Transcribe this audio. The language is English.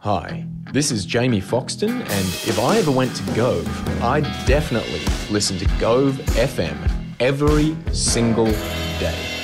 Hi, this is Jamie Foxton, and if I ever went to Gove, I'd definitely listen to Gove FM every single day.